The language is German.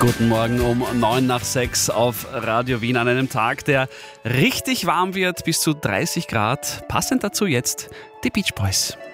Guten Morgen um 6:09 auf Radio Wien an einem Tag, der richtig warm wird, bis zu 30 Grad. Passend dazu jetzt die Beach Boys.